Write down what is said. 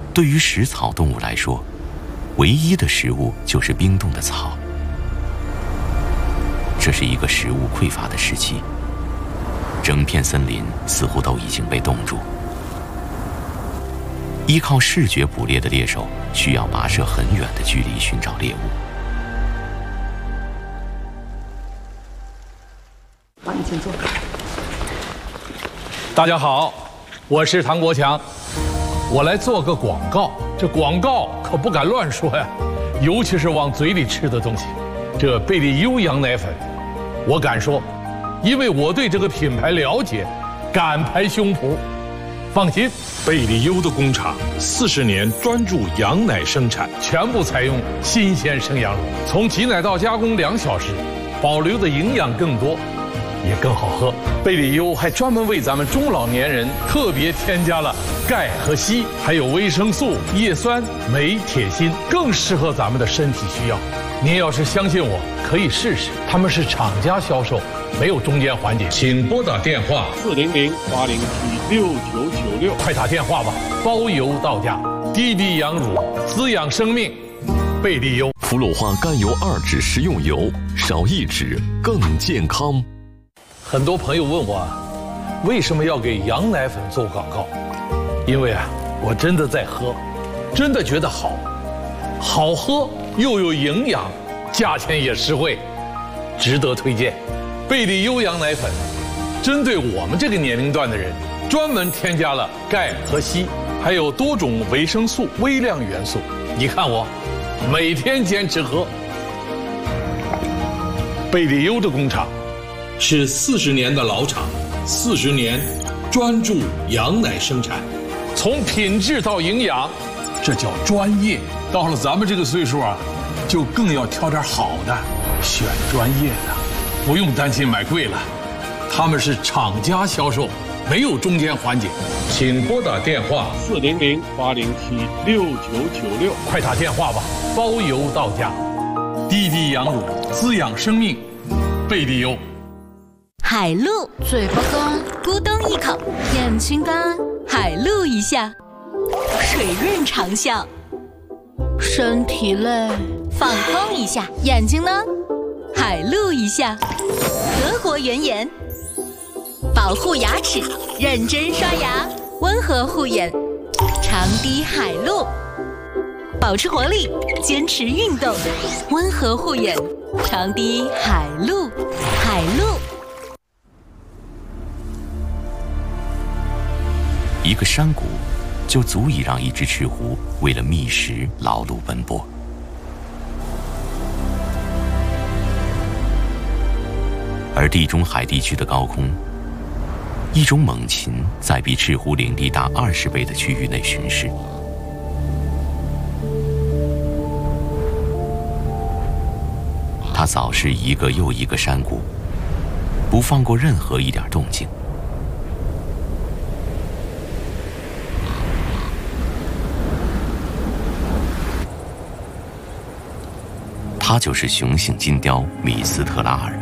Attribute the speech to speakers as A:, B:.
A: 对于食草动物来说，唯一的食物就是冰冻的草。这是一个食物匮乏的时期，整片森林似乎都已经被冻住。依靠视觉捕猎的猎手需要跋涉很远的距离寻找猎物。
B: 好，你请坐。
C: 大家好，我是唐国强，我来做个广告。这广告可不敢乱说呀，尤其是往嘴里吃的东西。这贝利优羊奶粉，我敢说，因为我对这个品牌了解，敢拍胸脯。放心，
D: 贝利优的工厂40年专注羊奶生产，
C: 全部采用新鲜生羊乳，从挤奶到加工2小时，保留的营养更多，也更好喝。贝利优还专门为咱们中老年人特别添加了钙和硒，还有维生素、叶酸、镁、铁、锌，更适合咱们的身体需要。您要是相信我，可以试试。他们是厂家销售，没有中间环节。请拨打电话
D: 400-807-6996，
C: 快打电话吧，包邮到家。低比羊乳，滋养生命，贝利优。
E: 氟氯化甘油2酯食用油，少1酯更健康。
C: 很多朋友问我，为什么要给羊奶粉做广告？因为我真的在喝，真的觉得好，好喝又有营养，价钱也实惠，值得推荐。贝利优羊奶粉，针对我们这个年龄段的人，专门添加了钙和硒，还有多种维生素、微量元素。你看我，每天坚持喝。贝利优的工厂是40年的老厂，40年专注羊奶生产，从品质到营养，这叫专业。到了咱们这个岁数就更要挑点好的，选专业的，不用担心买贵了。他们是厂家销售，没有中间环节。请拨打电话
D: 400-807-6996，
C: 快打电话吧，包邮到家。低比羊乳，滋养生命，贝利优。
F: 海陆，嘴巴干，咕咚一口；眼睛干，海陆一下；水润长效。身体累，放松一下；眼睛呢，海陆一下；德国原颜，保护牙齿，认真刷牙，温和护眼，长滴海陆，保持活力，坚持运动，温和护眼，长滴海陆，海陆。
A: 一个山谷就足以让一只赤狐为了觅食劳碌奔波。而地中海地区的高空，一种猛禽在比赤狐领地大20倍的区域内巡视。它扫视一个又一个山谷，不放过任何一点动静。它就是雄性金雕米斯特拉尔。